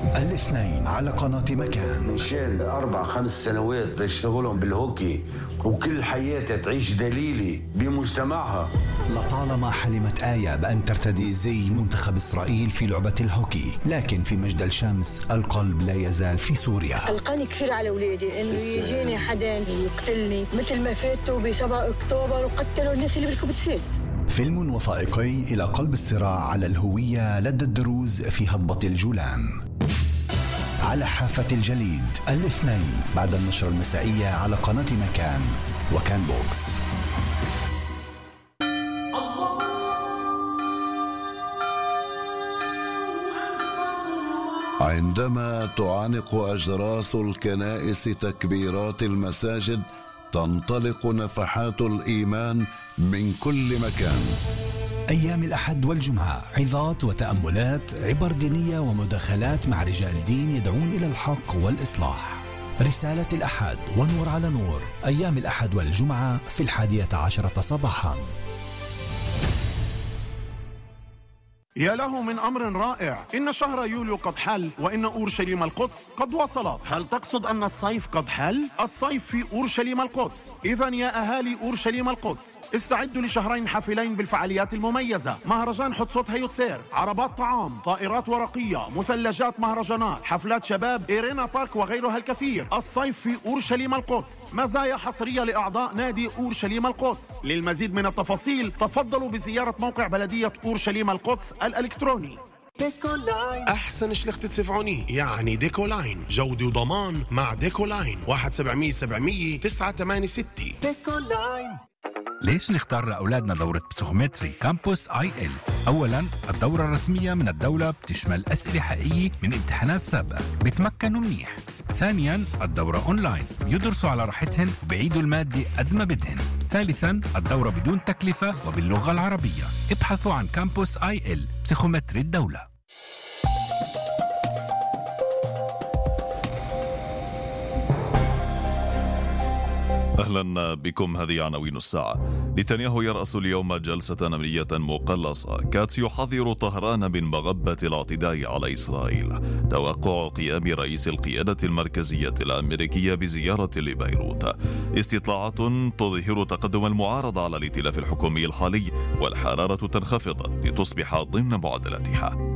الاثنين على قناة مكان. مشان 4-5 سنوات اشتغلهم بالهوكي وكل حياتها تعيش دليلي بمجتمعها. لطالما حلمت آية بأن ترتدي زي منتخب إسرائيل في لعبة الهوكي، لكن في مجد الشمس القلب لا يزال في سوريا. قلقاني كثير على أولادي إنه يجيني حدا يقتلني مثل ما فاتوا ب7 أكتوبر وقتلوا الناس اللي بركبوا سيل. فيلم وثائقي إلى قلب الصراع على الهوية لدى الدروز في هضبة الجولان. على حافة الجليد الاثنين بعد النشرة المسائية على قناة مكان وكان بوكس. عندما تعانق أجراس الكنائس تكبيرات المساجد، تنطلق نفحات الإيمان من كل مكان. أيام الأحد والجمعة عظات وتأملات، عبر دينية ومداخلات مع رجال دين يدعون إلى الحق والإصلاح. رسالة الأحد ونور على نور، أيام الأحد والجمعة في 11 صباحا. يا له من أمر رائع، إن شهر يوليو قد حل وإن أورشليم القدس قد وصلت. هل تقصد أن الصيف قد حل؟ الصيف في أورشليم القدس. إذن يا أهالي أورشليم القدس استعدوا لشهرين حافلين بالفعاليات المميزة: مهرجان حتشوت هيوتسير، عربات طعام، طائرات ورقية، مثلجات مهرجانات، حفلات شباب، إيرينا بارك وغيرها الكثير. الصيف في أورشليم القدس، مزايا حصرية لأعضاء نادي أورشليم القدس. للمزيد من التفاصيل تفضلوا بزيارة موقع بلدية أورشليم القدس الإلكتروني. ديكولاين، أحسن شلخت تدفعوني يعني ديكولاين، جودة وضمان مع ديكولاين. 1-700-700 986. ديكولاين. ليش نختار لأولادنا دورة بسيكومتري كامبوس IL؟ أولاً، الدورة الرسمية من الدولة بتشمل أسئلة حقيقية من امتحانات سابقة، بتمكنوا منيح. ثانياً، الدورة أونلاين، يدرسوا على راحتهن وبيعيدوا المادة قد ما بدهن. ثالثاً، الدورة بدون تكلفة وباللغة العربية. ابحثوا عن كامبوس IL بسيكومتري الدولة. أهلا بكم. هذه عناوين الساعة. نتنياهو يرأس اليوم جلسة أمنية مقلصة. كاتس يحذر طهران من مغبة الاعتداء على إسرائيل. توقع قيام رئيس القيادة المركزية الأمريكية بزيارة لبيروت. استطلاعات تظهر تقدم المعارضة على الائتلاف الحكومي الحالي، والحرارة تنخفض لتصبح ضمن معدلاتها.